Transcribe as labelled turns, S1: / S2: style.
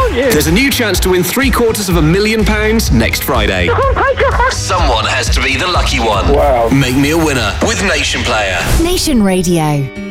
S1: aren't you?
S2: There's a new chance to win £750,000 next Friday. Someone has to be the lucky one.
S1: Wow.
S2: Make me a winner with Nation Player.
S3: Nation Radio.